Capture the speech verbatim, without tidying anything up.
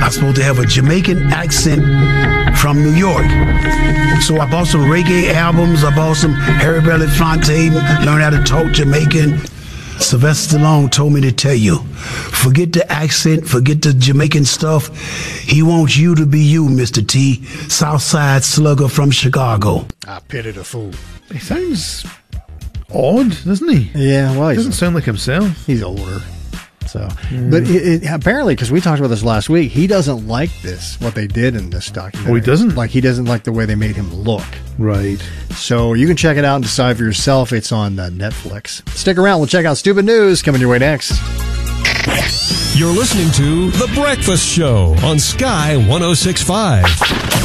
I'm supposed to have a Jamaican accent from New York. So I bought some reggae albums. I bought some Harry Belafonte, learned how to talk Jamaican. Sylvester Stallone told me to tell you, forget the accent, forget the Jamaican stuff. He wants you to be you, Mister T, Southside slugger from Chicago. I pity the fool. He sounds odd, doesn't he? Yeah, well, he he's doesn't sound like himself. He's older. So, mm. But it, it, apparently, because we talked about this last week, he doesn't like this, what they did in this documentary. Oh, he doesn't? Like, he doesn't like the way they made him look. Right. So you can check it out and decide for yourself. It's on uh, Netflix. Stick around. We'll check out Stupid News coming your way next. You're listening to The Breakfast Show on Sky one oh six point five.